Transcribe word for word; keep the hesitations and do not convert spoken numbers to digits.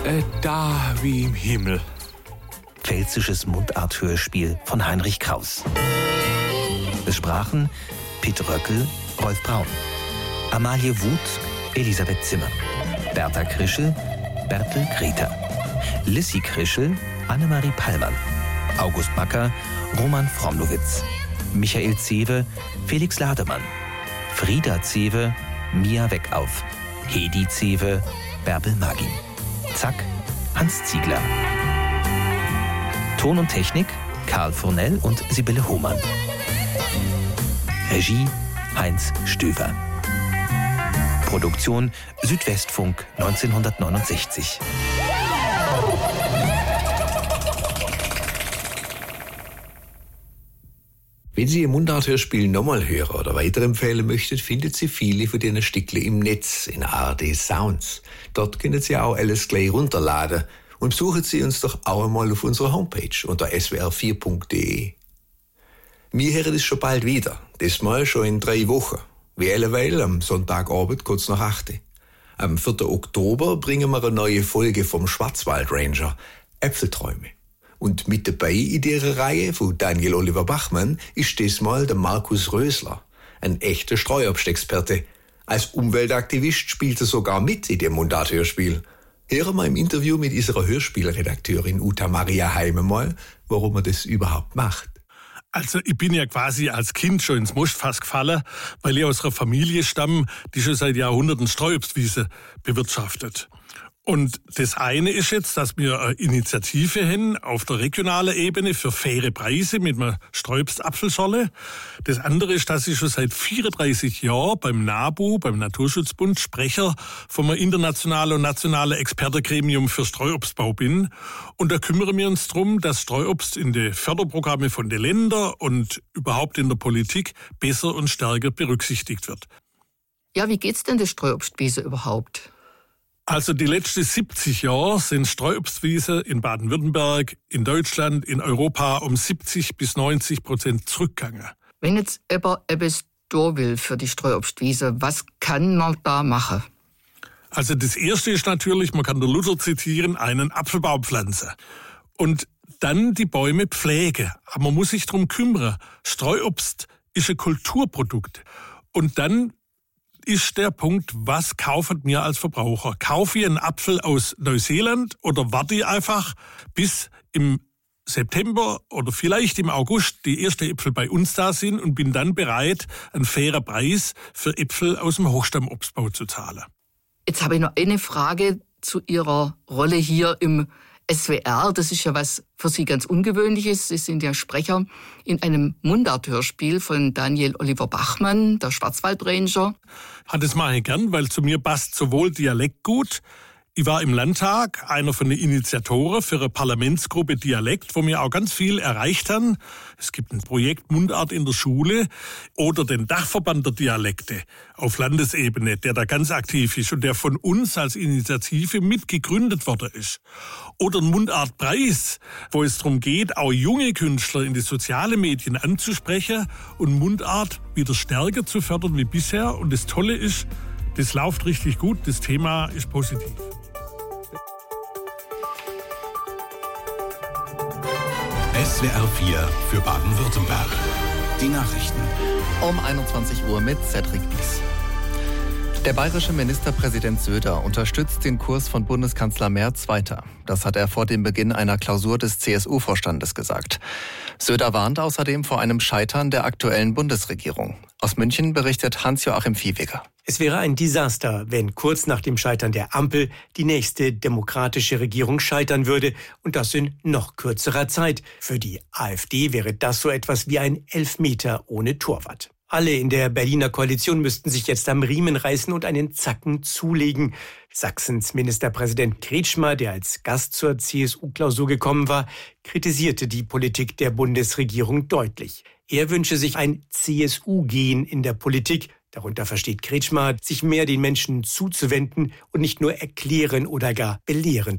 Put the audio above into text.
Äh, da wie im Himmel. Pfälzisches Mundarthörspiel von Heinrich Kraus. Es sprachen Pitt Röckel, Rolf Braun, Amalie Wuth, Elisabeth Zimmer, Bertha Krischel, Bertel Greta, Lissy Krischel, Annemarie Pallmann, August Macker, Roman Fromlowitz, Michael Zewe, Felix Lademann, Frieda Zewe, Mia Weckauf, Hedi Zewe, Bärbel Magin, Zack, Hans Ziegler. Ton und Technik Karl Fournel und Sibylle Hohmann. Regie Heinz Stöver. Produktion Südwestfunk neunzehnhundertneunundsechzig. Wenn Sie Ihr Mundarthörspiel nochmal hören oder weiterempfehlen möchtet, findet Sie viele von diesen Stückchen im Netz in A R D Sounds. Dort können Sie auch alles gleich runterladen und besuchen Sie uns doch auch einmal auf unserer Homepage unter s w r vier punkt d e. Wir hören es schon bald wieder, diesmal schon in drei Wochen. Wie alleweil am Sonntagabend kurz nach acht. Am vierten Oktober bringen wir eine neue Folge vom Schwarzwald Ranger, Äpfelträume. Und mit dabei in dieser Reihe von Daniel Oliver Bachmann ist diesmal der Markus Rösler, ein echter Streuobstexperte. Als Umweltaktivist spielt er sogar mit in dem Mundarthörspiel. Hören wir im Interview mit unserer Hörspielredakteurin Uta Maria Heime mal, warum er das überhaupt macht. Also ich bin ja quasi als Kind schon ins Mostfass gefallen, weil ich aus einer Familie stamme, die schon seit Jahrhunderten Streuobstwiese bewirtschaftet. Und das eine ist jetzt, dass wir eine Initiative haben auf der regionalen Ebene für faire Preise mit einer Streuobstapfelschorle. Das andere ist, dass ich schon seit vierunddreißig Jahren beim NABU, beim Naturschutzbund, Sprecher vom internationalen und nationalen Expertengremium für Streuobstbau bin. Und da kümmern wir uns darum, dass Streuobst in die Förderprogramme von den Ländern und überhaupt in der Politik besser und stärker berücksichtigt wird. Ja, wie geht's denn der Streuobstwiese überhaupt? Also die letzten siebzig Jahre sind Streuobstwiese in Baden-Württemberg, in Deutschland, in Europa um siebzig bis neunzig Prozent zurückgegangen. Wenn jetzt jemand etwas tun will für die Streuobstwiese, was kann man da machen? Also das Erste ist natürlich, man kann der Luther zitieren, einen Apfelbaum pflanzen. Und dann die Bäume pflegen. Aber man muss sich darum kümmern. Streuobst ist ein Kulturprodukt. Und dann ist der Punkt, was kaufen wir als Verbraucher? Kaufe ich einen Apfel aus Neuseeland oder warte ich einfach, bis im September oder vielleicht im August die ersten Äpfel bei uns da sind und bin dann bereit, einen fairen Preis für Äpfel aus dem Hochstammobstbau zu zahlen? Jetzt habe ich noch eine Frage zu Ihrer Rolle hier im S W R. Das ist ja was für Sie ganz Ungewöhnliches. Sie sind ja Sprecher in einem Mundarthörspiel von Daniel Oliver Bachmann, der Schwarzwald Ranger. Ja, das mache ich gern, weil zu mir passt sowohl Dialekt gut. Ich war im Landtag einer von den Initiatoren für eine Parlamentsgruppe Dialekt, wo wir auch ganz viel erreicht haben. Es gibt ein Projekt Mundart in der Schule oder den Dachverband der Dialekte auf Landesebene, der da ganz aktiv ist und der von uns als Initiative mitgegründet worden ist. Oder ein Mundartpreis, wo es darum geht, auch junge Künstler in die sozialen Medien anzusprechen und Mundart wieder stärker zu fördern wie bisher. Und das Tolle ist, das läuft richtig gut, das Thema ist positiv. S W R vier für Baden-Württemberg. Die Nachrichten. Um einundzwanzig Uhr mit Cedric Wies. Der bayerische Ministerpräsident Söder unterstützt den Kurs von Bundeskanzler Merz weiter. Das hat er vor dem Beginn einer Klausur des C S U-Vorstandes gesagt. Söder warnt außerdem vor einem Scheitern der aktuellen Bundesregierung. Aus München berichtet Hans-Joachim Viehweger. Es wäre ein Desaster, wenn kurz nach dem Scheitern der Ampel die nächste demokratische Regierung scheitern würde, und das in noch kürzerer Zeit. Für die AfD wäre das so etwas wie ein Elfmeter ohne Torwart. Alle in der Berliner Koalition müssten sich jetzt am Riemen reißen und einen Zacken zulegen. Sachsens Ministerpräsident Kretschmer, der als Gast zur C S U-Klausur gekommen war, kritisierte die Politik der Bundesregierung deutlich. Er wünsche sich ein C S U-Gen in der Politik. Darunter versteht Kretschmer, sich mehr den Menschen zuzuwenden und nicht nur erklären oder gar belehren